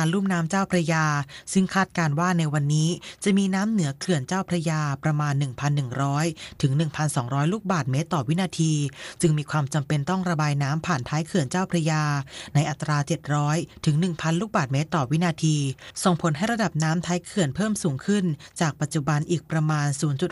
การลุ่มน้ำเจ้าพระยาซึ่งคาดการณ์ว่าในวันนี้จะมีน้ำเหนือเขื่อนเจ้าพระยาประมาณ 1,100 ถึง 1,200 ลูกบาศก์เมตรต่อวินาทีจึงมีความจำเป็นต้องระบายน้ำผ่านท้ายเขื่อนเจ้าพระยาในอัตรา 700 ถึง 1,000 ลูกบาศก์เมตรต่อวินาทีส่งผลให้ระดับน้ำท้ายเขื่อนเพิ่มสูงขึ้นจากปัจจุบันอีกประมาณ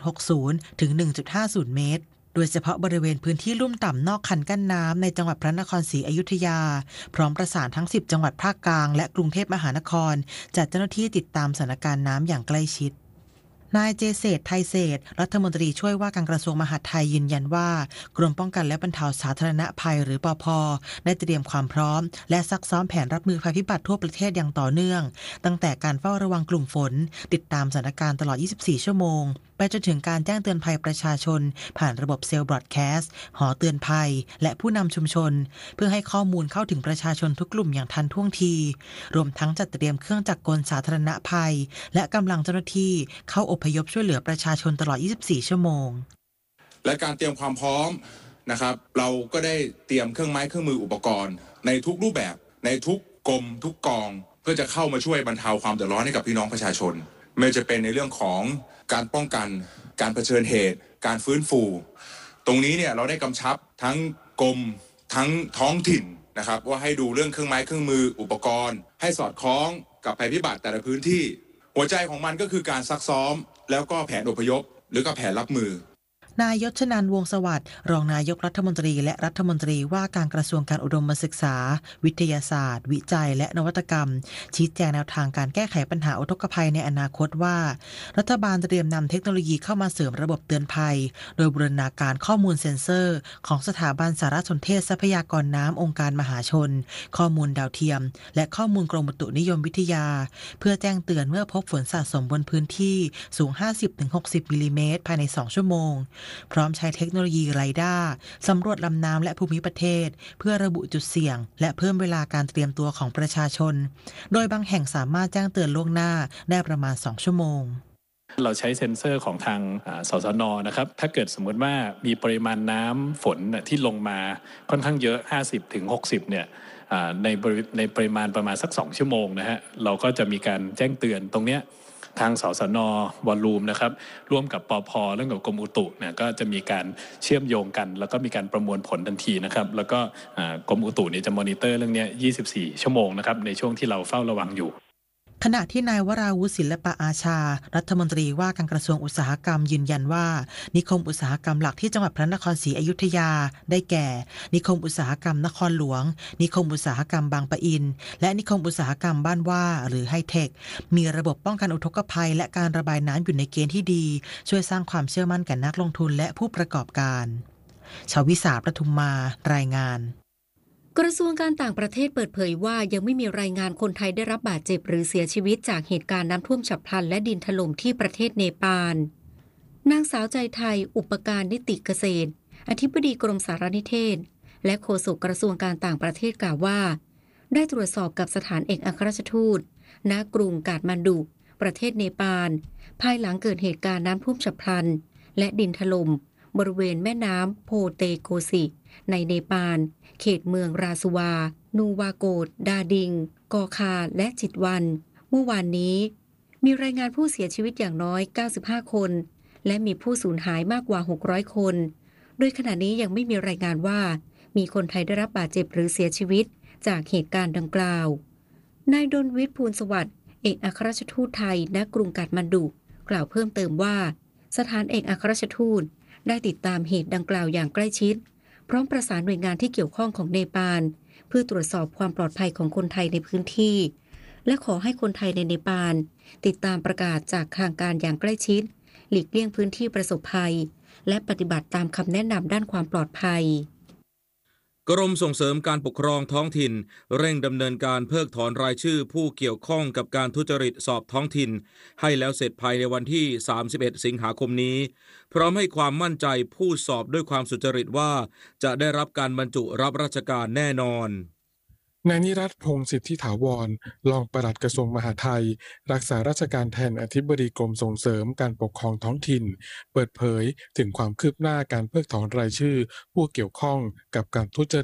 0.60 ถึง 1.50 เมตรโดยเฉพาะบริเวณพื้นที่ลุ่มต่ำนอกคันกั้นน้ำในจังหวัดพระนครศรีอยุธยาพร้อมประสานทั้ง 10 จังหวัดภาคกลางและกรุงเทพมหานครจัดเจ้าหน้าที่ติดตามสถานการณ์น้ำอย่างใกล้ชิดนายเจเษฐ ไทยเศรษฐ์รัฐมนตรีช่วยว่าการกระทรวงมหาดไทยยืนยันว่ากรมป้องกันและบรรเทาสาธารณภัยหรือปภ.ได้เตรียมความพร้อมและซักซ้อมแผนรับมือภัยพิบัติทั่วประเทศอย่างต่อเนื่องตั้งแต่การเฝ้าระวังกลุ่มฝนติดตามสถานการณ์ตลอด 24 ชั่วโมงไปจนถึงการแจ้งเตือนภัยประชาชนผ่านระบบเซลล์บรอดแคสต์หอเตือนภัยและผู้นำชุมชนเพื่อให้ข้อมูลเข้าถึงประชาชนทุกกลุ่มอย่างทันท่วงทีรวมทั้งจัดเตรียมเครื่องจักรกลสาธารณภัยและกำลังเจ้าหน้าที่เข้าอพยพช่วยเหลือประชาชนตลอด 24 ชั่วโมงและการเตรียมความพร้อมนะครับเราก็ได้เตรียมเครื่องไม้เครื่องมืออุปกรณ์ในทุกรูปแบบในทุกกรมทุกกองเพื่อจะเข้ามาช่วยบรรเทาความเดือดร้อนให้กับพี่น้องประชาชนไม่ว่าจะเป็นในเรื่องของการป้องกันการเผชิญเหตุการฟื้นฟูตรงนี้เนี่ยเราได้กำชับทั้งกรมทั้งท้องถิ่นนะครับว่าให้ดูเรื่องเครื่องไม้เครื่องมืออุปกรณ์ให้สอดคล้องกับภัยพิบัติแต่ละพื้นที่หัวใจของมันก็คือการซักซ้อมแล้วก็แผนอพยพหรือก็แผนรับมือนายยศนันท์ วงศ์สวัสดิ์รองนายกรัฐมนตรีและรัฐมนตรีว่าการกระทรวงการอุดมศึกษาวิทยาศาสตร์วิจัยและนวัตกรรมชี้แจงแนวทางการแก้ไขปัญหาอุทกภัยในอนาคตว่ารัฐบาลเตรียมนำเทคโนโลยีเข้ามาเสริมระบบเตือนภัยโดยบูรณาการข้อมูลเซ็นเซอร์ของสถาบันสารสนเทศทรัพยากรน้ำองค์การมหาชนข้อมูลดาวเทียมและข้อมูลกรมอุตุนิยมวิทยาเพื่อแจ้งเตือนเมื่อพบฝนสะสมบนพื้นที่สูง 50-60 มิลลิเมตรภายใน 2 ชั่วโมงพร้อมใช้เทคโนโลยีไรด้าสำรวจลำน้ำและภูมิประเทศเพื่อระบุจุดเสี่ยงและเพิ่มเวลาการเตรียมตัวของประชาชนโดยบางแห่งสามารถแจ้งเตือนล่วงหน้าได้ประมาณ2 ชั่วโมงเราใช้เซ็นเซอร์ของทางสสน.นะครับถ้าเกิดสมมติว่ามีปริมาณน้ำฝนที่ลงมาค่อนข้างเยอะ 50-60 เนี่ยในปริมาณประมาณสัก2 ชั่วโมงนะฮะเราก็จะมีการแจ้งเตือนตรงเนี้ยทางสสน.วอลลุ่มนะครับร่วมกับปภ.เรื่องกับกรมอุตุเนี่ยก็จะมีการเชื่อมโยงกันแล้วก็มีการประมวลผลทันทีนะครับแล้วก็กรมอุตุเนี่ยจะมอนิเตอร์เรื่องนี้24 ชั่วโมงนะครับในช่วงที่เราเฝ้าระวังอยู่ขณะที่นายวราวุฒิศิลปะอาชารัฐมนตรีว่าการกระทรวงอุตสาหกรรมยืนยันว่านิคมอุตสาหกรรมหลักที่จังหวัดพระนครศรีอยุธยาได้แก่นิคมอุตสาหกรรมนครหลวงนิคมอุตสาหกรรมบางปะอินและนิคมอุตสาหกรรมบ้านว่าหรือไฮเทคมีระบบป้องกันอุทกภัยและการระบายน้ำอยู่ในเกณฑ์ที่ดีช่วยสร้างความเชื่อมั่นแก่นักลงทุนและผู้ประกอบการชวิสา ประทุมมารายงานกระทรวงการต่างประเทศเปิดเผยว่ายังไม่มีรายงานคนไทยได้รับบาดเจ็บหรือเสียชีวิตจากเหตุการณ์น้ำท่วมฉับพลันและดินถล่มที่ประเทศเนปาลนางสาวใจไทยอุปการนิติเกษตรอธิบดีกรมสารนิเทศและโฆษกกระทรวงการต่างประเทศกล่าวว่าได้ตรวจสอบกับสถานเอกอัครราชทูตณกรุงกาฐมานดุประเทศเนปาลภายหลังเกิดเหตุการณ์น้ำท่วมฉับพลันและดินถล่มบริเวณแม่น้ำโพเตโกสิในเนปาลเขตเมืองราสุวานูวาโกดดาดิงกอคาและจิตวันเมื่อวานนี้มีรายงานผู้เสียชีวิตอย่างน้อย95 คนและมีผู้สูญหายมากกว่า600 คนโดยขณะนี้ยังไม่มีรายงานว่ามีคนไทยได้รับบาดเจ็บหรือเสียชีวิตจากเหตุการณ์ดังกล่าวนายดลวิทย์ภูลสวัสดิ์เอกอัครราชทูตไทยณกรุงกาฐมานดุกล่าวเพิ่มเติมว่าสถานเอกอัครราชทูตได้ติดตามเหตุดังกล่าวอย่างใกล้ชิดพร้อมประสานหน่วยงานที่เกี่ยวข้องของเนปาลเพื่อตรวจสอบความปลอดภัยของคนไทยในพื้นที่และขอให้คนไทยในเนปาลติดตามประกาศจากทางการอย่างใกล้ชิดหลีกเลี่ยงพื้นที่ประสบภัยและปฏิบัติตามคำแนะนำด้านความปลอดภัยกรมส่งเสริมการปกครองท้องถิ่นเร่งดำเนินการเพิกถอนรายชื่อผู้เกี่ยวข้องกับการทุจริตสอบท้องถิ่นให้แล้วเสร็จภายในวันที่31 สิงหาคมนี้พร้อมให้ความมั่นใจผู้สอบด้วยความสุจริตว่าจะได้รับการบรรจุรับราชการแน่นอนนายนิรัตน์ พงษ์สิทธิถาวรรองปลัดกระทรวงมหาดไทยรักษาราชการแทนอธิบดีกรมส่งเสริมการปกครองท้องถิ่นเปิดเผยถึงความคืบหน้าการเพิกถอนรายชื่อผู้เกี่ยวข้องกับการทุจริต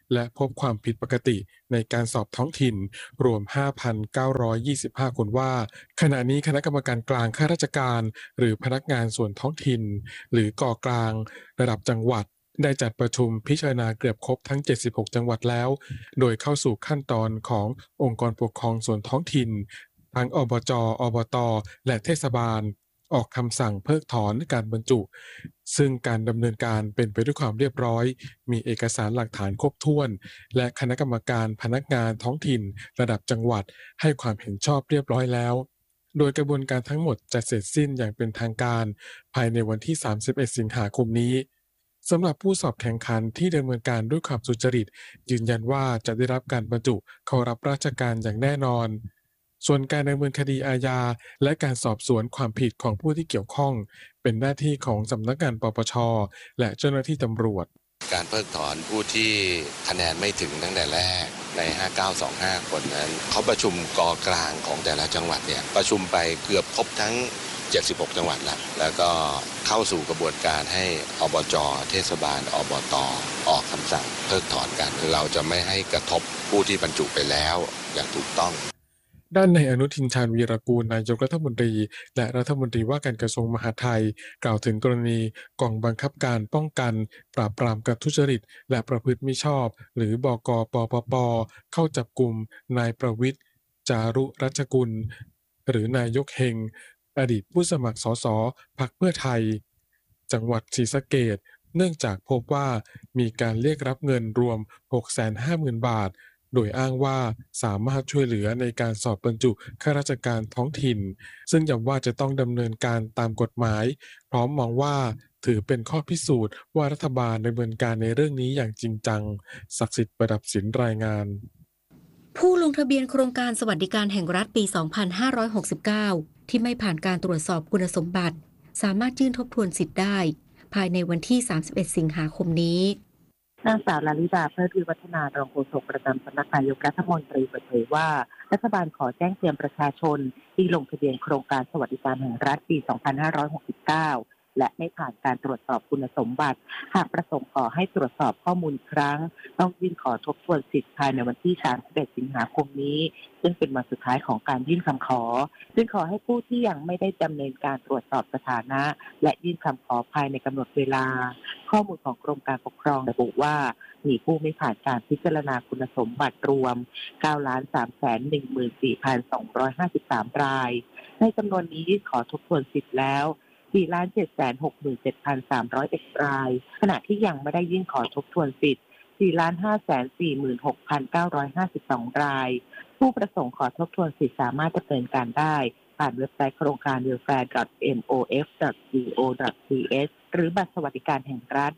และพบความผิดปกติในการสอบท้องถิ่นรวม 5,925 คนว่าขณะนี้คณะกรรมการกลางข้าราชการหรือพนักงานส่วนท้องถิ่นหรือกกลางระดับจังหวัดได้จัดประชุมพิจารณาเกือบครบทั้ง76จังหวัดแล้วโดยเข้าสู่ขั้นตอนขององค์กรปกครองส่วนท้องถิ่นทั้งอบจ.อบต.และเทศบาลออกคำสั่งเพิกถอนการบรรจุซึ่งการดำเนินการเป็นไปด้วยความเรียบร้อยมีเอกสารหลักฐานครบถ้วนและคณะกรรมการพนักงานท้องถิ่นระดับจังหวัดให้ความเห็นชอบเรียบร้อยแล้วโดยกระบวนการทั้งหมดจะเสร็จสิ้นอย่างเป็นทางการภายในวันที่31สิงหาคมนี้สำหรับผู้สอบแข่งขันที่ดำเนินการด้วยความสุจริตยืนยันว่าจะได้รับการบรรจุเข้ารับราชการอย่างแน่นอนส่วนการดำเนินคดีอาญาและการสอบสวนความผิดของผู้ที่เกี่ยวข้องเป็นหน้าที่ของสำนักงานปปช.และเจ้าหน้าที่ตำรวจการเพิกถอนผู้ที่คะแนนไม่ถึงตั้งแต่แรกใน5925คนนั้นเขาประชุมกกลางของแต่ละจังหวัดเนี่ยประชุมไปเกือบครบทั้ง76จังหวัดแล้วก็เข้าสู่กระบวนการให้อบจ.เทศบาลอบต.ออกคำสั่งเพิกถอนกันเราจะไม่ให้กระทบผู้ที่บรรจุไปแล้วอย่างถูกต้องด้านนายอนุทินชาญวีรกูลนายกรัฐมนตรีและรัฐมนตรีว่าการกระทรวงมหาดไทยกล่าวถึงกรณีกองบังคับการป้องกันปราบปรามการทุจริตและประพฤติมิชอบหรือบก.ปปป.เข้าจับกุมนายประวิตรจารุรัชกุลหรือนายกเฮงอดีตผู้สมัครสสพรรคเพื่อไทยจังหวัดศรีสะเกษเนื่องจากพบว่ามีการเรียกรับเงินรวม 650,000 บาทโดยอ้างว่าสามารถช่วยเหลือในการสอบบรรจุข้าราชการท้องถิ่นซึ่งย้ำว่าจะต้องดำเนินการตามกฎหมายพร้อมมองว่าถือเป็นข้อพิสูจน์ว่ารัฐบาลดำเนินการในเรื่องนี้อย่างจริงจังศักดิ์สิทธิ์ประดับศิลป์รายงานผู้ลงทะเบียนโครงการสวัสดิการแห่งรัฐปี 2569 ที่ไม่ผ่านการตรวจสอบคุณสมบัติสามารถยื่นทบทวนสิทธิ์ได้ภายในวันที่31สิงหาคมนี้นางสาวลลิดาเพิดวิวัฒนารองโฆษกประจำสำนักนายกรัฐมนตรีเปิดเผยว่ารัฐบาลขอแจ้งเตือนประชาชนที่ลงทะเบียนโครงการสวัสดิการแห่งรัฐปี 2569 และไม่ผ่านการตรวจสอบคุณสมบัติหากประสงค์ขอให้ตรวจสอบข้อมูลครั้งต้องยื่นขอทบทวนสิทธิ์ภายในวันที่31สิงหาคมนี้ซึ่งเป็นวันสุดท้ายของการยื่นคำขอจึงขอให้ผู้ที่ยังไม่ได้ดำเนินการตรวจสอบสถานะและยื่นคำขอภายในกำหนดเวลาข้อมูลของกรมการปกครองระบุว่ามีผู้ไม่ผ่านการพิจารณาคุณสมบัติรวม 9,314,253 รายในจำนวนนี้ยื่นขอทบทวนสิทธิ์แล้ว4,767,301 รายขณะที่ยังไม่ได้ยื่นขอทบทวนสิทธิ์ 4,546,952 รายผู้ประสงค์ขอทบทวนสิทธิ์สามารถดำเนินการได้ผ่านเว็บไซต์โครงการ welfare.mof.go.th หรือบัตรสวัสดิการแห่งรัฐ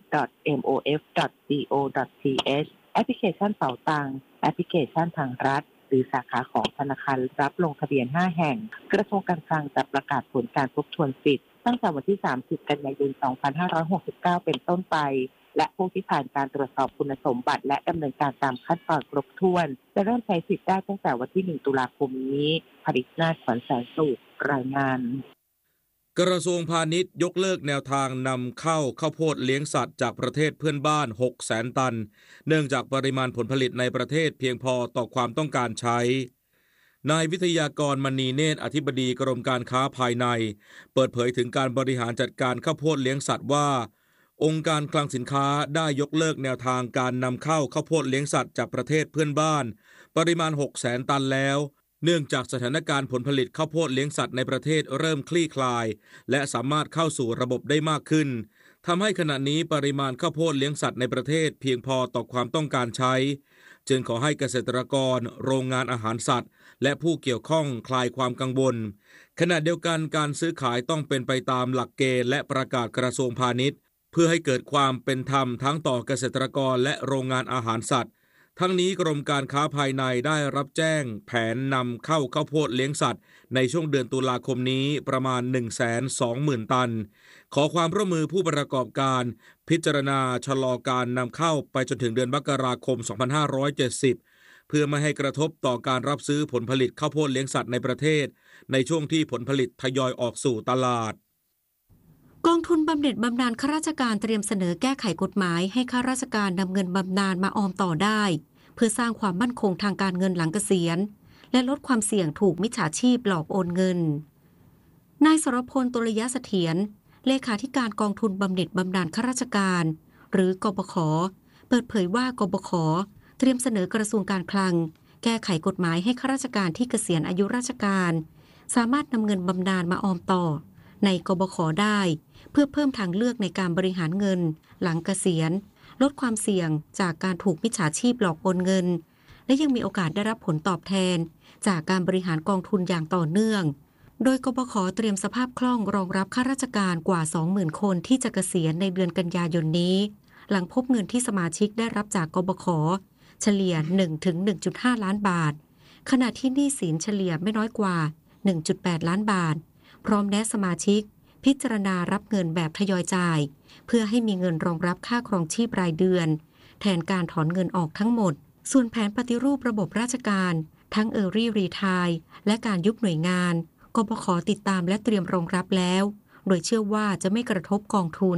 .mof.go.th แอปพลิเคชันเป๋าตังค์แอปพลิเคชันทางรัฐหรือสาขาของธนาคารรับลงทะเบียน5แห่งกระทรวงการคลังจะประกาศผลการทบทวนสิทธิ์ตั้งแต่วันที่30กันยายน 2569 เป็นต้นไปและผู้ที่ผ่านการตรวจสอบคุณสมบัติและดำเนินการตามขั้นตอนครบถ้วนจะเริ่มใช้สิทธิ์ได้ตั้งแต่วันที่1ตุลาคมนี้ผลิตนาถ ขวัญแสงสุขรายงานกระทรวงพาณิชย์ยกเลิกแนวทางนำเข้าข้าวโพดเลี้ยงสัตว์จากประเทศเพื่อนบ้าน 600,000 ตันเนื่องจากปริมาณผลผลิตในประเทศเพียงพอต่อความต้องการใช้นายวิทยากรมณีเนตรอธิบดีกรมการค้าภายในเปิดเผยถึงการบริหารจัดการข้าวโพดเลี้ยงสัตว์ว่าองค์การคลังสินค้าได้ยกเลิกแนวทางการนำเข้าข้าวโพดเลี้ยงสัตว์จากประเทศเพื่อนบ้านปริมาณ 600,000 ตันแล้วเนื่องจากสถานการณ์ผลผลิตข้าวโพดเลี้ยงสัตว์ในประเทศเริ่มคลี่คลายและสามารถเข้าสู่ระบบได้มากขึ้นทำให้ขณะนี้ปริมาณข้าวโพดเลี้ยงสัตว์ในประเทศเพียงพอต่อความต้องการใช้จึงขอให้เกษตรกรโรงงานอาหารสัตว์และผู้เกี่ยวข้องคลายความกังวลขณะเดียวกันการซื้อขายต้องเป็นไปตามหลักเกณฑ์และประกาศกระทรวงพาณิชย์เพื่อให้เกิดความเป็นธรรมทั้งต่อเกษตรกรและโรงงานอาหารสัตว์ทั้งนี้กรมการค้าภายในได้รับแจ้งแผนนำเข้าข้าวโพดเลี้ยงสัตว์ในช่วงเดือนตุลาคมนี้ประมาณ 120,000 ตันขอความร่วมมือผู้ประกอบการพิจารณาชะลอการนำเข้าไปจนถึงเดือนมกราคม 2570 เพื่อไม่ให้กระทบต่อการรับซื้อผลผลิตข้าวโพดเลี้ยงสัตว์ในประเทศในช่วงที่ผลผลิตทยอยออกสู่ตลาดกองทุนบำเหน็จบำนาญข้าราชการเตรียมเสนอแก้ไขกฎหมายให้ข้าราชการนำเงินบำนาญมาออมต่อได้เพื่อสร้างความมั่นคงทางการเงินหลังเกษียณและลดความเสี่ยงถูกมิจฉาชีพหลอกโอนเงินนายสรพล ตุลยเสถียรเลขาธิการกองทุนบำเหน็จบำนาญข้าราชการหรือกบข.เปิดเผยว่ากบข.เตรียมเสนอกระทรวงการคลังแก้ไขกฎหมายให้ข้าราชการที่เกษียณอายุราชการสามารถนำเงินบำนาญมาออมต่อในกบข.ได้เพื่อเพิ่มทางเลือกในการบริหารเงินหลังเกษียณลดความเสี่ยงจากการถูกมิจฉาชีพหลอกโอนเงินและยังมีโอกาสได้รับผลตอบแทนจากการบริหารกองทุนอย่างต่อเนื่องโดยกบข.เตรียมสภาพคล่องรองรับข้าราชการกว่า 20,000 คนที่จะเกษียณในเดือนกันยายนนี้หลังพบเงินที่สมาชิกได้รับจากกบข.เฉลี่ย 1-1.5 ล้านบาทขณะที่หนี้สินเฉลี่ยไม่น้อยกว่า 1.8 ล้านบาทพร้อมแนะสมาชิกพิจารณารับเงินแบบทยอยจ่ายเพื่อให้มีเงินรองรับค่าครองชีพรายเดือนแทนการถอนเงินออกทั้งหมดส่วนแผนปฏิรูประบบราชการทั้งEarly Retireและการยุบหน่วยงานกบข.ติดตามและเตรียมรองรับแล้วโดยเชื่อว่าจะไม่กระทบกองทุน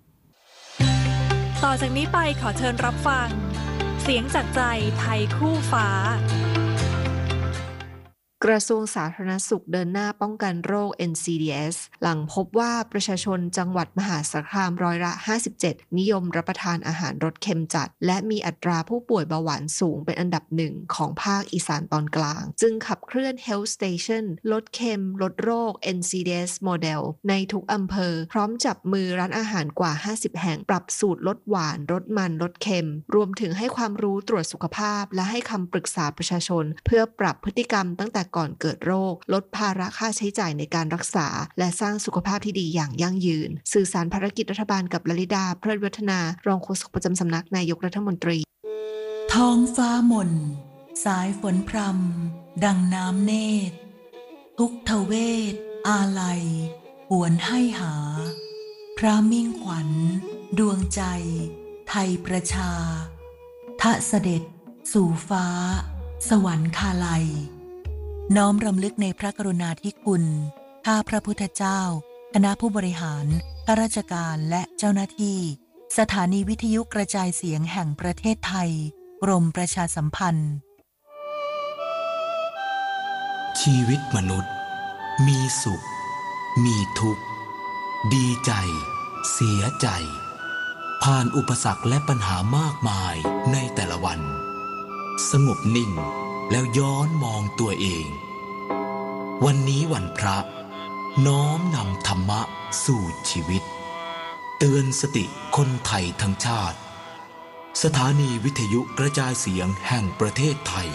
ต่อจากนี้ไปขอเชิญรับฟังเสียงจากใจไทยคู่ฟ้ากระทรวงสาธารณสุขเดินหน้าป้องกันโรค NCDs หลังพบว่าประชาชนจังหวัดมหาสารคาม57%นิยมรับประทานอาหารรสเค็มจัดและมีอัตราผู้ป่วยเบาหวานสูงเป็นอันดับหนึ่งของภาคอีสานตอนกลางจึงขับเคลื่อน Health Station ลดเค็มลดโรค NCDs Model ในทุกอำเภอพร้อมจับมือร้านอาหารกว่า50แห่งปรับสูตรลดหวานลดมันลดเค็มรวมถึงให้ความรู้ตรวจสุขภาพและให้คำปรึกษาประชาชนเพื่อปรับพฤติกรรมตั้งแต่ก่อนเกิดโรคลดภาระค่าใช้จ่ายในการรักษาและสร้างสุขภาพที่ดีอย่างยั่งยืนสื่อสารภารกิจรัฐบาลกับลลิดาเพลิดวัฒนารองโฆษกประจำสำนักนายกรัฐมนตรีท้องฟ้าหม่นสายฝนพรำดังน้ำเนตรทุกทเวทอาลัยหวนให้หาพระมิ่งขวัญดวงใจไทยประชาทะเสด็จสู่ฟ้าสวรรคาลัยน้อมรำลึกในพระกรุณาธิคุณข้าพระพุทธเจ้าคณะผู้บริหารข้าราชการและเจ้าหน้าที่สถานีวิทยุกระจายเสียงแห่งประเทศไทยกรมประชาสัมพันธ์ชีวิตมนุษย์มีสุขมีทุกข์ดีใจเสียใจผ่านอุปสรรคและปัญหามากมายในแต่ละวันสงบนิ่งแล้วย้อนมองตัวเองวันนี้วันพระน้อมนำธรรมะสู่ชีวิตเตือนสติคนไทยทั้งชาติสถานีวิทยุกระจายเสียงแห่งประเทศไทย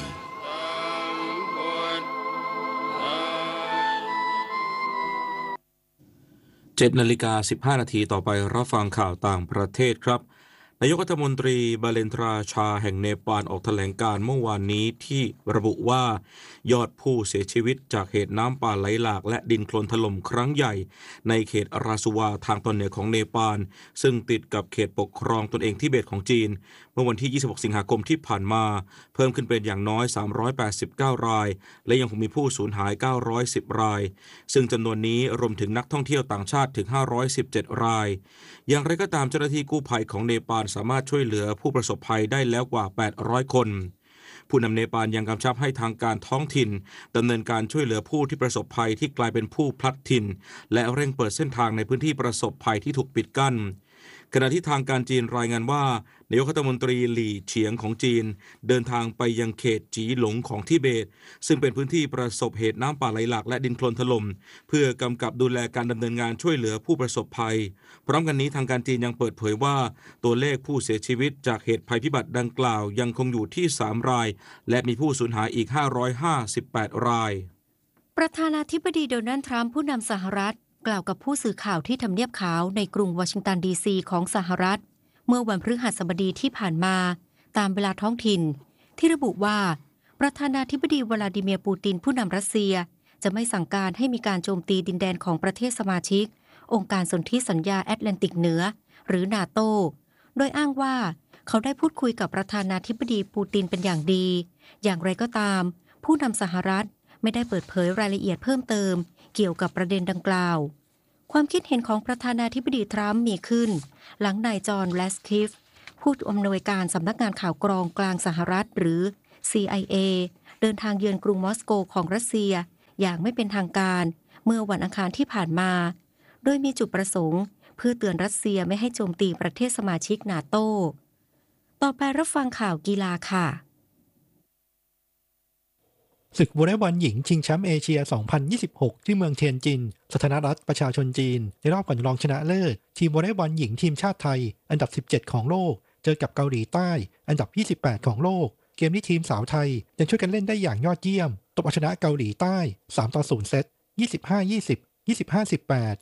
7:15 นาทีต่อไปรับฟังข่าวต่างประเทศครับนายกรัฐมนตรีบาเลนทราชาแห่งเนปาลออกแถลงการเมื่อวานนี้ที่ระบุว่ายอดผู้เสียชีวิตจากเหตุน้ำป่าไหลหลากและดินโคลนถล่มครั้งใหญ่ในเขตราสุวาทางตอนเหนือของเนปาลซึ่งติดกับเขตปกครองตนเองทิเบตของจีนเมื่อวันที่26สิงหาคมที่ผ่านมาเพิ่มขึ้นเป็นอย่างน้อย389รายและยังคงมีผู้สูญหาย910รายซึ่งจำนวนนี้รวมถึงนักท่องเที่ยวต่างชาติถึง517รายอย่างไรก็ตามเจ้าหน้าที่กู้ภัยของเนปาลสามารถช่วยเหลือผู้ประสบภัยได้แล้วกว่า800คนผู้นำเนปาลยังกำชับให้ทางการท้องถิ่นดำเนินการช่วยเหลือผู้ที่ประสบภัยที่กลายเป็นผู้พลัดถิ่นและเร่งเปิดเส้นทางในพื้นที่ประสบภัยที่ถูกปิดกั้นขณะที่ทางการจีนรายงานว่านายกรัฐมนตรีหลี่เฉียงของจีนเดินทางไปยังเขตจีหลงของทิเบตซึ่งเป็นพื้นที่ประสบเหตุน้ำป่าไหลหลากและดินโคลนถล่มเพื่อกำกับดูแลการดำเนินงานช่วยเหลือผู้ประสบภัยพร้อมกันนี้ทางการจีนยังเปิดเผยว่าตัวเลขผู้เสียชีวิตจากเหตุภัยพิบัติดังกล่าวยังคงอยู่ที่3รายและมีผู้สูญหายอีก558รายประธานาธิบดีโดนัลด์ทรัมป์ผู้นำสหรัฐกล่าวกับผู้สื่อข่าวที่ทำเนียบขาวในกรุงวอชิงตันดีซีของสหรัฐเมื่อวันพฤหัสบดีที่ผ่านมาตามเวลาท้องถิ่นที่ระบุว่าประธานาธิบดีวลาดิเมียร์ปูตินผู้นำรัสเซียจะไม่สั่งการให้มีการโจมตีดินแดนของประเทศสมาชิกองค์การสนธิสัญญาแอตแลนติกเหนือหรือนาโตโดยอ้างว่าเขาได้พูดคุยกับประธานาธิบดีปูตินเป็นอย่างดีอย่างไรก็ตามผู้นำสหรัฐไม่ได้เปิดเผยรายละเอียดเพิ่มเติมเกี่ยวกับประเด็นดังกล่าวความคิดเห็นของประธานาธิบดีทรัมป์มีขึ้นหลังนายจอห์น แรสคลิฟผู้อำนวยการสำนักงานข่าวกรองกลางสหรัฐหรือ CIA เดินทางเยือนกรุงมอสโกของรัสเซียอย่างไม่เป็นทางการเมื่อวันอังคารที่ผ่านมาโดยมีจุดประสงค์เพื่อเตือนรัสเซียไม่ให้โจมตีประเทศสมาชิกนาโตต่อไปรับฟังข่าวกีฬาค่ะศึกวอลเลย์บอลหญิงชิงแชมป์เอเชีย 2026 ที่เมืองเทียนจินสาธารณรัฐประชาชนจีนในรอบก่อนรองชนะเลิศทีมวอลเลย์บอลหญิงทีมชาติไทยอันดับ 17 ของโลกเจอกับเกาหลีใต้อันดับ 28 ของโลกเกมที่ทีมสาวไทยยังช่วยกันเล่นได้อย่างยอดเยี่ยมตบเอาชนะเกาหลีใต้ 3-0 เซต 25-20 25-18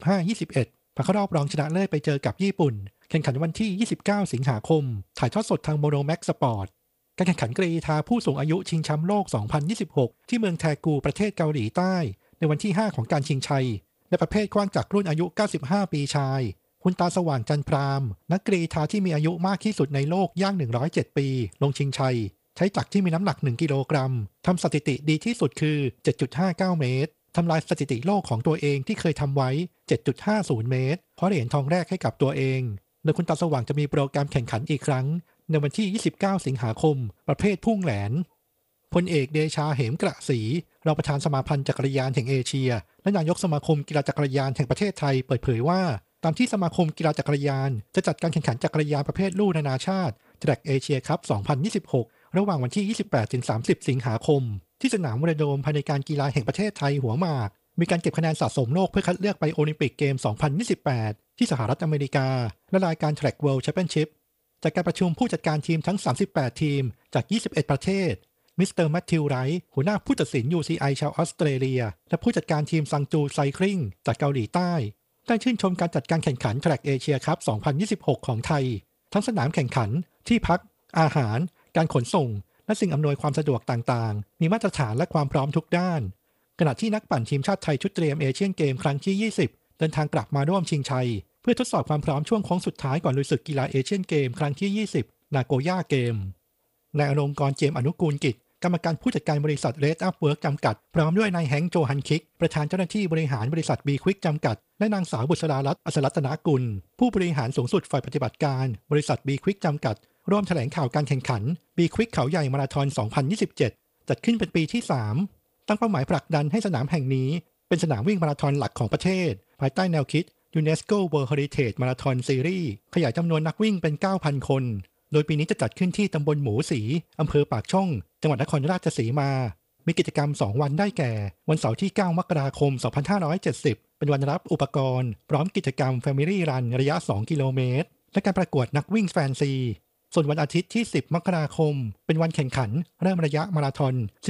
25-21 ผ่านเข้ารอบรองชนะเลิศไปเจอกับญี่ปุ่นแข่งขันวันที่ 29 สิงหาคมถ่ายทอดสดทางโมโนแม็กสปอร์ตการแข่งขันกรีฑาผู้สูงอายุชิงแชมป์โลก 2026 ที่เมืองแทกูประเทศเกาหลีใต้ในวันที่ 5 ของการชิงชัยในประเภทกว้างจากรุ่นอายุ 95 ปีชายคุณตาสว่างจันทรามนักกรีฑาที่มีอายุมากที่สุดในโลกย่าง 107 ปีลงชิงชัยใช้จักรที่มีน้ำหนัก 1 กิโลกรัมทำสถิติดีที่สุดคือ 7.59 เมตรทำลายสถิติโลกของตัวเองที่เคยทำไว้ 7.50 เมตรเพราะเหรียญทองแรกให้กับตัวเองโดยคุณตาสว่างจะมีโปรแกรมแข่งขันอีกครั้งในวันที่ 29 สิงหาคมประเภทพุ่งแหลนพลเอกเดชาเหมกระศรีรองประธานสมาพันธ์จักรยานแห่งเอเชียและนายกสมาคมกีฬาจักรยานแห่งประเทศไทยเปิดเผยว่าตามที่สมาคมกีฬาจักรยานจะจัดการแข่งขันจักรยานประเภทลู่นานาชาติ Track Asia Cup 2026 ระหว่างวันที่ 28-30 สิงหาคมที่สนามวอลเลย์โดมภายในการกีฬาแห่งประเทศไทยหัวหมากมีการเก็บคะแนนสะสมโลกเพื่อคัดเลือกไปโอลิมปิกเกม 2028 ที่สหรัฐอเมริกาและรายการ Track World Championship จากการประชุมผู้จัดการทีมทั้ง 38 ทีมจาก 21 ประเทศมิสเตอร์แมทธิวไรท์หัวหน้าผู้ตัดสิน UCI ชาวออสเตรเลียและผู้จัดการทีมซังจูไซคลิงจากเกาหลีใต้ได้ชื่นชมการจัดการแข่งขัน Track Asia Cup 2026 ของไทยทั้งสนามแข่งขันที่พักอาหารการขนส่งและสิ่งอำนวยความสะดวกต่างๆมีมาตรฐานและความพร้อมทุกด้านขณะที่นักปั่นทีมชาติไทยชุดเตรียมเอเชียนเกมครั้งที่ 20 เดินทางกลับมาร่วมชิงชัยเพื่อทดสอบความพร้อมช่วงโค้งสุดท้ายก่อนลุยศึกกีฬาเอเชียนเกมครั้งที่ 20 นาโกย่าเกมนายอลงกรณ์เจมส์อนุกูลกิจกรรมการผู้จัดการบริษัท Red Up Work จำกัดพร้อมด้วยนายแฮงค์โจฮันคิกประธานเจ้าหน้าที่บริหารบริษัท B Quick จำกัดและนางสาวบุษรารัตน์อัศรัตนกุลผู้บริหารสูงสุดฝ่ายปฏิบัติการบริษัท B Quick จำกัดร่วมแถลงข่าวการแข่งขัน B Quick เขาใหญ่มาราธอน 2027 จัดขึ้นเป็นปีที่ 3 ตั้งเป้าหมายผลักดันให้สนามแห่งนี้เป็นสนามวิ่งมาราธอนหลักของประเทศภายใต้แนวคิด UNESCO World Heritage Marathon Series ขยายจำนวนนักวิ่งเป็น 9,000 คนโดยปีนี้จะจัดขึ้นที่ตำบลหมูสีอำเภอปากช่องจังหวัดนครราชสีมามีกิจกรรม 2 วันได้แก่วันเสาร์ที่ 9 มกราคม 2570 เป็นวันรับอุปกรณ์พร้อมกิจกรรม Family Run ระยะ 2 กิโลเมตรและการประกวดนักวิ่งแฟนซีส่วนวันอาทิตย์ที่ 10 มกราคมเป็นวันแข่งขันเริ่มระยะมาราธอน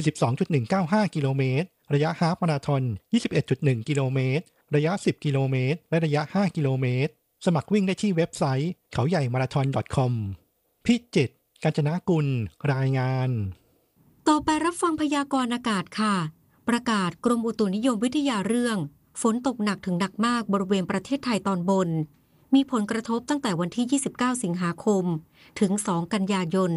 42.195 กิโลเมตรระยะฮาล์ฟมาราธอน 21.1 กิโลเมตรระยะ 10 กิโลเมตรและระยะ 5 กิโลเมตรสมัครวิ่งได้ที่เว็บไซต์เขาใหญ่มาราธอน .com พิจิตร กาญจนกุลรายงานต่อไปรับฟังพยากรณ์อากาศค่ะประกาศกรมอุตุนิยมวิทยาเรื่องฝนตกหนักถึงหนักมากบริเวณประเทศไทยตอนบนมีผลกระทบตั้งแต่วันที่ 29 สิงหาคมถึง 2 กันยายน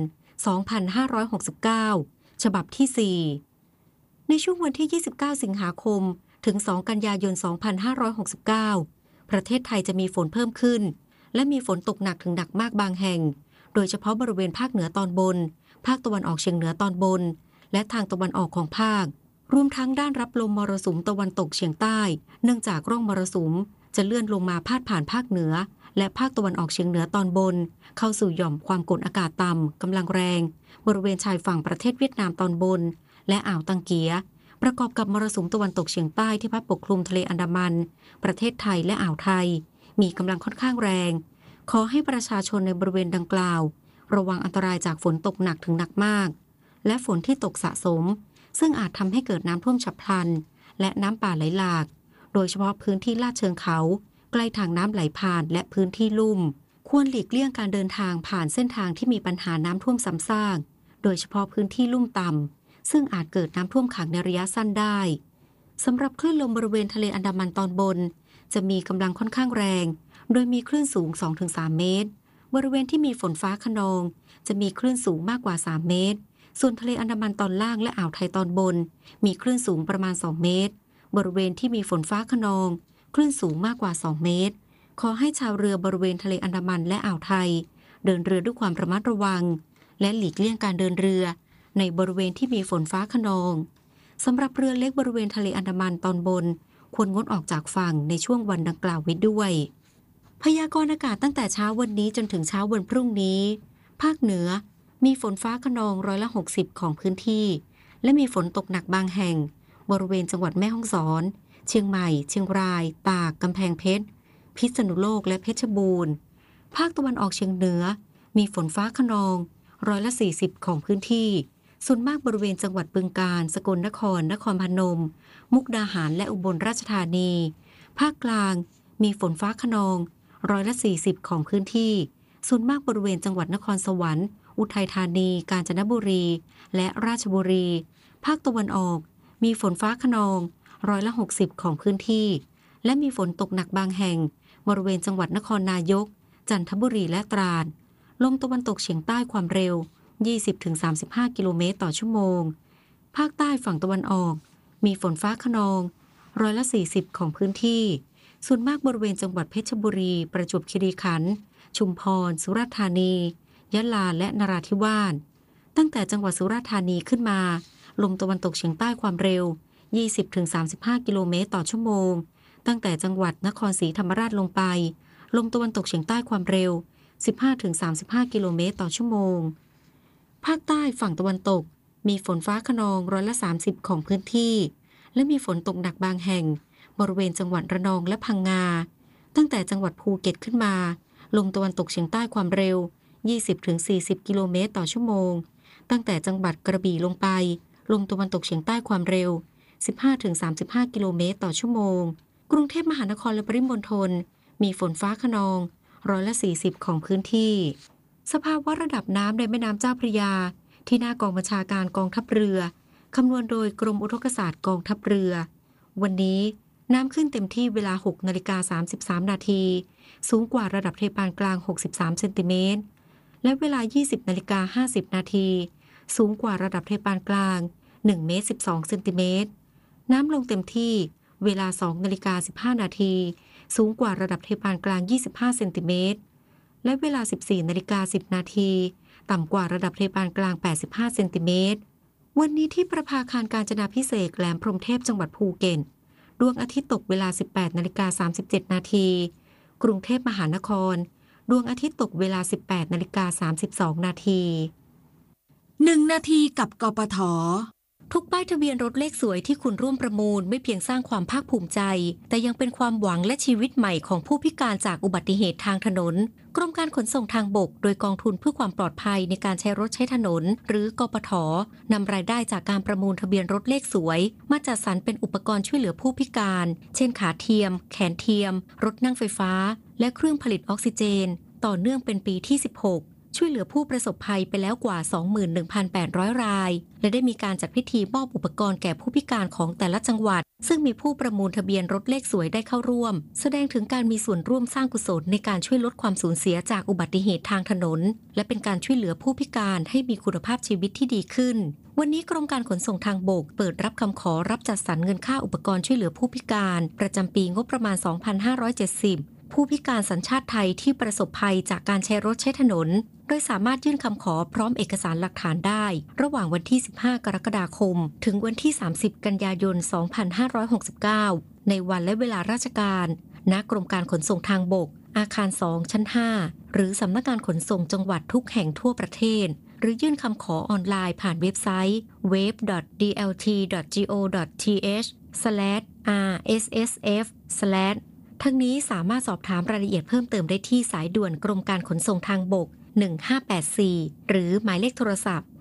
2569 ฉบับที่ 4 ในช่วงวันที่ 29 สิงหาคมถึง 2 กันยายน 2569 ประเทศไทยจะมีฝนเพิ่มขึ้นและมีฝนตกหนักถึงหนักมากบางแห่งโดยเฉพาะบริเวณภาคเหนือตอนบนภาคตะวันออกเฉียงเหนือตอนบนและทางตะวันออกของภาครวมทั้งด้านรับลมมรสุมตะวันตกเฉียงใต้เนื่องจากร่องมรสุมจะเลื่อนลงมาพาดผ่านภาคเหนือและภาคตะวันออกเฉียงเหนือตอนบนเข้าสู่หย่อมความกดอากาศต่ำกำลังแรงบริเวณชายฝั่งประเทศเวียดนามตอนบนและอ่าวตังเกียประกอบกับมรสุมตะวันตกเฉียงใต้ที่พัดปกคลุมทะเลอันดามันประเทศไทยและอ่าวไทยมีกำลังค่อนข้างแรงขอให้ประชาชนในบริเวณดังกล่าวระวังอันตรายจากฝนตกหนักถึงหนักมากและฝนที่ตกสะสมซึ่งอาจทำให้เกิดน้ำท่วมฉับพลันและน้ำป่าไหลหลากโดยเฉพาะพื้นที่ลาดเชิงเขาใกล้ทางน้ำไหลผ่านและพื้นที่ลุ่มควรหลีกเลี่ยงการเดินทางผ่านเส้นทางที่มีปัญหาน้ำท่วมซ้ำซากโดยเฉพาะพื้นที่ลุ่มต่ำซึ่งอาจเกิดน้ำท่วมขังในระยะสั้นได้สำหรับคลื่นลมบริเวณทะเลอันดามันตอนบนจะมีกำลังค่อนข้างแรงโดยมีคลื่นสูง 2-3 เมตรบริเวณที่มีฝนฟ้าคะนองจะมีคลื่นสูงมากกว่า 3 เมตรส่วนทะเลอันดามันตอนล่างและอ่าวไทยตอนบนมีคลื่นสูงประมาณ 2 เมตรบริเวณที่มีฝนฟ้าคะนองคลื่นสูงมากกว่า2เมตรขอให้ชาวเรือบริเวณทะเลอันดามันและอ่าวไทยเดินเรือด้วยความระมัดระวังและหลีกเลี่ยงการเดินเรือในบริเวณที่มีฝนฟ้าคะนองสำหรับเรือเล็กบริเวณทะเลอันดามันตอนบนควรงดออกจากฝั่งในช่วงวันดังกล่าวไว้ด้วยพยากรณ์อากาศตั้งแต่เช้าวันนี้จนถึงเช้าวันพรุ่งนี้ภาคเหนือมีฝนฟ้าคะนอง60%ของพื้นที่และมีฝนตกหนักบางแห่งบริเวณจังหวัดแม่ฮ่องสอนเชียงใหม่เชียงรายตากกำแพงเพชรพิษณุโลกและเพชรบูรณ์ภาคตะวันออกเฉียงเหนือมีฝนฟ้าคะนอง40%ของพื้นที่ส่วนมากบริเวณจังหวัดบึงกาฬสกลนครนครพนมมุกดาหารและอุบลราชธานีภาคกลางมีฝนฟ้าคะนอง40%ของพื้นที่ส่วนมากบริเวณจังหวัดนครสวรรค์อุทัยธานีกาญจนบุรีและราชบุรีภาคตะวันออกมีฝนฟ้าคะนอง60%ของพื้นที่และมีฝนตกหนักบางแห่งบริเวณจังหวัดนครนายกจันทบุรีและตราดลมตะวันตกเฉียงใต้ความเร็ว 20-35 กิโลเมตรต่อชั่วโมงภาคใต้ฝั่งตะวันออกมีฝนฟ้าคะนอง40%ของพื้นที่ส่วนมากบริเวณจังหวัดเพชรบุรีประจวบคีรีขันธ์ชุมพรสุราษฎร์ธานียะลาและนราธิวาสตั้งแต่จังหวัดสุราษฎร์ธานีขึ้นมาลมตะวันตกเฉียงใต้ความเร็ว 20-35 กิโลเมตรต่อชั่วโมงตั้งแต่จังหวัดนครศรีธรรมราชลงไปลมตะวันตกเฉียงใต้ความเร็ว 15-35 กิโลเมตรต่อชั่วโมงภาคใต้ฝั่งตะวันตกมีฝนฟ้าคะนอง30%ของพื้นที่และมีฝนตกหนักบางแห่งบริเวณจังหวัดระนองและพังงาตั้งแต่จังหวัดภูเก็ตขึ้นมาลมตะวันตกเฉียงใต้ความเร็ว 20-40 กิโลเมตรต่อชั่วโมงตั้งแต่จังหวัดกระบี่ลงไปลมตะวันตกเฉียงใต้ความเร็ว 15-35 กิโลเมตรต่อชั่วโมงกรุงเทพมหานครและปริมณฑลมีฝนฟ้าคะนอง40%ของพื้นที่สภาวะระดับน้ำในแม่น้ำเจ้าพระยาที่หน้ากองบัญชาการกองทัพเรือคำนวณโดยกรมอุทกศาสตร์กองทัพเรือวันนี้น้ำขึ้นเต็มที่เวลา 6:33 นาทีสูงกว่าระดับเทปานกลาง63เซนติเมตรและเวลา 20:50 นาทีสูงกว่าระดับเทปานกลาง1 เมตร 12 เซนติเมตรน้ำลงเต็มที่เวลา 2:15 นาทีสูงกว่าระดับเทปานกลาง25เซนติเมตรและเวลา 14:10 นาทีต่ำกว่าระดับเทปานกลาง85เซนติเมตรวันนี้ที่ประภาคารกาญจนาภิเษกแหลมพรหมเทพจังหวัดภูเก็ตดวงอาทิตย์ตกเวลา 18:37 นาทีกรุงเทพมหานครดวงอาทิตย์ตกเวลา 18:32 นาที 1 นาทีกับกปท. ทุกป้ายทะเบียนรถเลขสวยที่คุณร่วมประมูลไม่เพียงสร้างความภาคภูมิใจแต่ยังเป็นความหวังและชีวิตใหม่ของผู้พิการจากอุบัติเหตุทางถนนกรมการขนส่งทางบกโดยกองทุนเพื่อความปลอดภัยในการใช้รถใช้ถนนหรือกปท.นำรายได้จากการประมูลทะเบียนรถเลขสวยมาจัดสรรเป็นอุปกรณ์ช่วยเหลือผู้พิการเช่นขาเทียมแขนเทียมรถนั่งไฟฟ้าและเครื่องผลิตออกซิเจนต่อเนื่องเป็นปีที่ 16ช่วยเหลือผู้ประสบภัยไปแล้วกว่า 21,800 รายและได้มีการจัดพิธีมอบอุปกรณ์แก่ผู้พิการของแต่ละจังหวัดซึ่งมีผู้ประมูลทะเบียนรถเลขสวยได้เข้าร่วมแสดงถึงการมีส่วนร่วมสร้างกุศลในการช่วยลดความสูญเสียจากอุบัติเหตุทางถนนและเป็นการช่วยเหลือผู้พิการให้มีคุณภาพชีวิตที่ดีขึ้นวันนี้กรมการขนส่งทางบกเปิดรับคำขอรับจัดสรรเงินค่าอุปกรณ์ช่วยเหลือผู้พิการประจำปีงบประมาณ 2570ผู้พิการสัญชาติไทยที่ประสบภัยจากการใช้รถใช้ถนนโดยสามารถยื่นคำขอพร้อมเอกสารหลักฐานได้ระหว่างวันที่ 15 กรกฎาคมถึงวันที่ 30 กันยายน 2569 ในวันและเวลาราชการณกรมการขนส่งทางบกอาคาร 2 ชั้น 5 หรือสำนักงานขนส่งจังหวัดทุกแห่งทั่วประเทศหรือยื่นคำขอออนไลน์ผ่านเว็บไซต์ www.dlt.go.th/rssf/ ทั้งนี้สามารถสอบถามรายละเอียดเพิ่มเติมได้ที่สายด่วนกรมการขนส่งทางบก 1584 หรือหมายเลขโทรศัพท์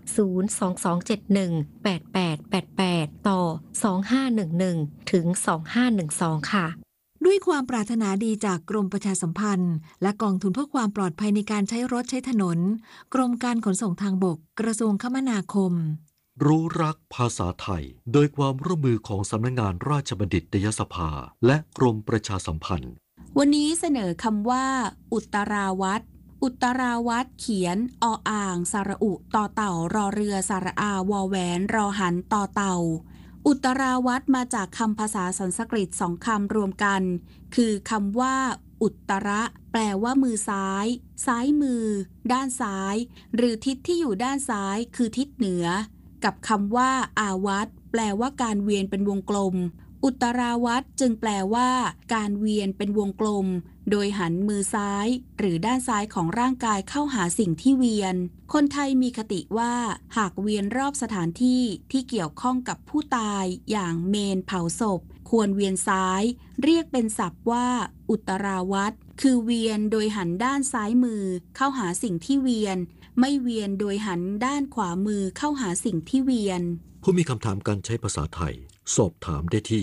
022718888 ต่อ 2511 ถึง 2512 ค่ะด้วยความปรารถนาดีจากกรมประชาสัมพันธ์และกองทุนเพื่อความปลอดภัยในการใช้รถใช้ถนนกรมการขนส่งทางบกกระทรวงคมนาคมรู้รักภาษาไทยโดยความร่วมมือของสำนักงานราชบัณฑิตยสภาและกรมประชาสัมพันธ์วันนี้เสนอคำว่าอุตราวัดอุตราวัดเขียนออ่างสระอุต่อเต่ารอเรือสระอาวอแหวนรอหันต่อเต่าอุตราวัตมาจากคำภาษาสันสกฤตสองคำรวมกันคือคำว่าอุตระแปลว่ามือซ้ายซ้ายมือด้านซ้ายหรือทิศที่อยู่ด้านซ้ายคือทิศเหนือกับคำว่าอาวัตแปลว่าการเวียนเป็นวงกลมอุตราวัตจึงแปลว่าการเวียนเป็นวงกลมโดยหันมือซ้ายหรือด้านซ้ายของร่างกายเข้าหาสิ่งที่เวียนคนไทยมีคติว่าหากเวียนรอบสถานที่ที่เกี่ยวข้องกับผู้ตายอย่างเมนเผาศพควรเวียนซ้ายเรียกเป็นศัพท์ว่าอุตราวัตคือเวียนโดยหันด้านซ้ายมือเข้าหาสิ่งที่เวียนไม่เวียนโดยหันด้านขวามือเข้าหาสิ่งที่เวียนผู้มีคำถามการใช้ภาษาไทยสอบถามได้ที่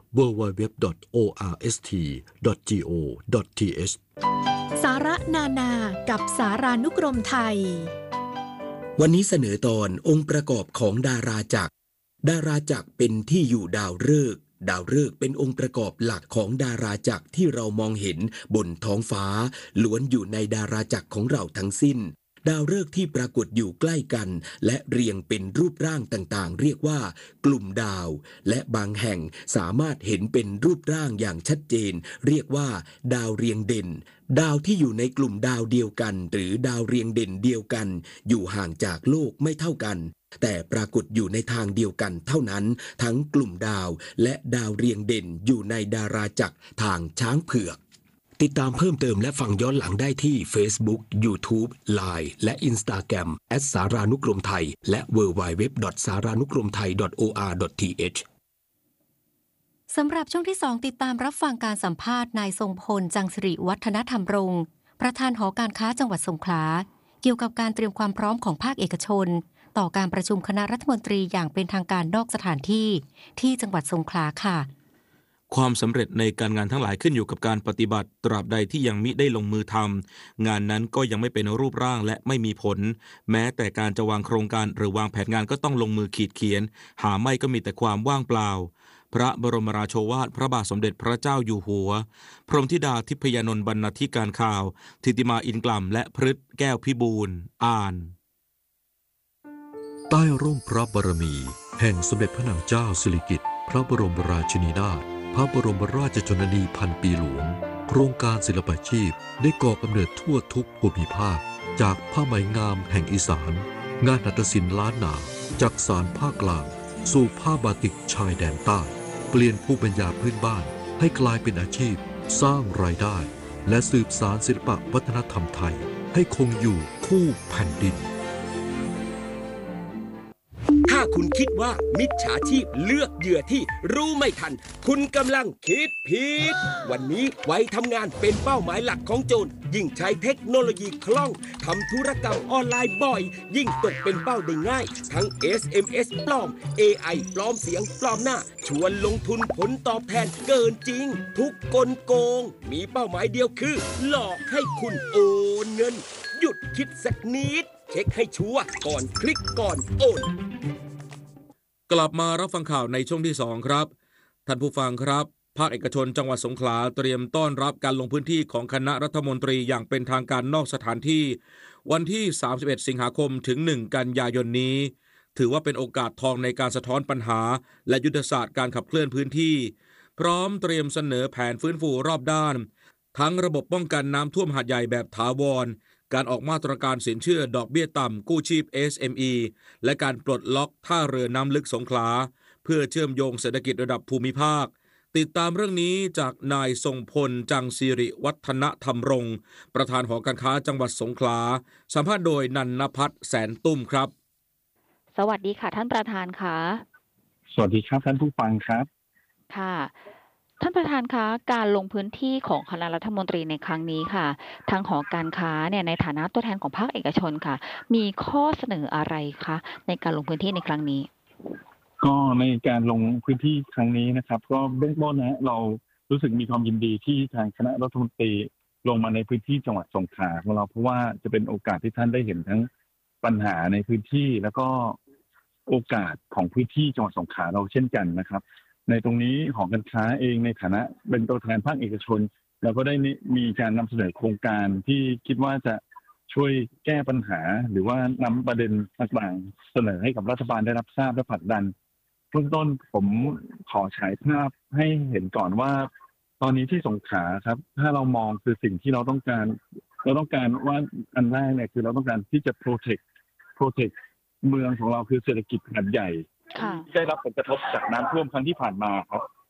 www.orst.go.th สาระนานากับสารานุกรมไทยวันนี้เสนอตอนองค์ประกอบของดาราจักรดาราจักรเป็นที่อยู่ดาวฤกษ์ดาวฤกษ์เป็นองค์ประกอบหลักของดาราจักรที่เรามองเห็นบนท้องฟ้าล้วนอยู่ในดาราจักรของเราทั้งสิ้นดาวฤกษ์ที่ปรากฏอยู่ใกล้กันและเรียงเป็นรูปร่างต่างๆเรียกว่ากลุ่มดาวและบางแห่งสามารถเห็นเป็นรูปร่างอย่างชัดเจนเรียกว่าดาวเรียงเด่นดาวที่อยู่ในกลุ่มดาวเดียวกันหรือดาวเรียงเด่นเดียวกันอยู่ห่างจากโลกไม่เท่ากันแต่ปรากฏอยู่ในทางเดียวกันเท่านั้นทั้งกลุ่มดาวและดาวเรียงเด่นอยู่ในดาราจักรทางช้างเผือกติดตามเพิ่มเติมและฟังย้อนหลังได้ที่ Facebook, YouTube, Line และ Instagram @ สารานุกรมไทยและ www.saranukromthai.or.th สำหรับช่วงที่ 2ติดตามรับฟังการสัมภาษณ์นายทรงพลจังสิริวัฒนธรรมรงค์ประธานหอการค้าจังหวัดสงขลาเกี่ยวกับการเตรียมความพร้อมของภาคเอกชนต่อการประชุมคณะรัฐมนตรีอย่างเป็นทางการนอกสถานที่ที่จังหวัดสงขลาค่ะความสำเร็จในการงานทั้งหลายขึ้นอยู่กับการปฏิบัติตราบใดที่ยังมิได้ลงมือทำงานนั้นก็ยังไม่เป็นรูปร่างและไม่มีผลแม้แต่การจะวางโครงการหรือวางแผนงานก็ต้องลงมือขีดเขียนหาไม่ก็มีแต่ความว่างเปล่าพระบรมราโชวาทพระบาทสมเด็จพระเจ้าอยู่หัวพรหมธิดาทิพยานนท์บรรณาธิการข่าวธิติมาอินกล่ำและพฤทธิ์แก้วพิบูลอ่านใต้ร่มพระบารมีแห่งสมเด็จพระนางเจ้าสิริกิติ์พระบรมราชินีนาถพระบรมราชชนนีพันปีหลวงโครงการศิลปาชีพได้ก่อกำเนิดทั่วทุกภูมิภาคจากผ้าไหมงามแห่งอีสานงานหัตถศิลป์ล้านนาจากสานภาคกลางสู่ผ้าบาติกชายแดนใต้เปลี่ยนภูมิปัญญาพื้นบ้านให้กลายเป็นอาชีพสร้างรายได้และสืบสานศิลปวัฒนธรรมไทยให้คงอยู่คู่แผ่นดินถ้าคุณคิดว่ามิจฉาชีพเลือกเหยื่อที่รู้ไม่ทันคุณกำลังคิดผิดวันนี้วัยทำงานเป็นเป้าหมายหลักของโจรยิ่งใช้เทคโนโลยีคล่องทำธุรกรรมออนไลน์บ่อยยิ่งตกเป็นเป้าได้ง่ายทั้ง SMS ปลอม AI ปลอมเสียงปลอมหน้าชวนลงทุนผลตอบแทนเกินจริงทุกกลโกงมีเป้าหมายเดียวคือหลอกให้คุณโอนเงินหยุดคิดสักนิดเช็คให้ชัวร์ก่อนคลิกก่อนโอนกลับมารับฟังข่าวในช่วงที่2ครับท่านผู้ฟังครับภาคเอกชนจังหวัดสงขลาเตรียมต้อนรับการลงพื้นที่ของคณะรัฐมนตรีอย่างเป็นทางการนอกสถานที่วันที่31สิงหาคมถึง1กันยายนนี้ถือว่าเป็นโอกาสทองในการสะท้อนปัญหาและยุทธศาสตร์การขับเคลื่อนพื้นที่พร้อมเตรียมเสนอแผนฟื้นฟูรอบด้านทั้งระบบป้องกันน้ำท่วมหาดใหญ่แบบถาวรการออกมาตรการสินเชื่อดอกเบี้ยต่ำกู้ชีพ SME และการปลดล็อกท่าเรือน้ำลึกสงขลาเพื่อเชื่อมโยงเศรษฐกิจระดับภูมิภาคติดตามเรื่องนี้จากนายทรงพลจังสิริวัฒนธรรมรงค์ประธานหอการค้าจังหวัดสงขลาสัมภาษณ์โดยนันนภัทรแสนตุ้มครับสวัสดีค่ะท่านประธานค่ะสวัสดีครับท่านผู้ฟังครับค่ะท่านประธานคะการลงพื้นที่ของคณะรัฐมนตรีในครั้งนี้ค่ะทางหอการค้าเนี่ยในฐานะตัวแทนของภาคเอกชนค่ะมีข้อเสนออะไรคะในการลงพื้นที่ในครั้งนี้ก็ในการลงพื้นที่ครั้งนี้นะครับก็เบื้องต้นนะเรารู้สึกมีความยินดีที่ทางคณะรัฐมนตรีลงมาในพื้นที่จังหวัดสงขลาของเราเพราะว่าจะเป็นโอกาสที่ท่านได้เห็นทั้งปัญหาในพื้นที่แล้วก็โอกาสของพื้นที่จังหวัดสงขลาเราเช่นกันนะครับในตรงนี้หอการค้าเองในฐานะเป็นตัวแทนภาคเอกชนเราก็ได้มีการนำเสนอโครงการที่คิดว่าจะช่วยแก้ปัญหาหรือว่านำประเด็นต่างๆเสนอให้กับรัฐบาลได้รับทราบและผลักดันเบื้องต้นผมขอฉายภาพให้เห็นก่อนว่าตอนนี้ที่สงขลาครับถ้าเรามองคือสิ่งที่เราต้องการว่าอันแรกเนี่ยคือเราต้องการที่จะ protect เมืองของเราคือเศรษฐกิจขนาดใหญ่ที่ได้รับผลกระทบจากน้ำท่วมครั้งที่ผ่านมาครับ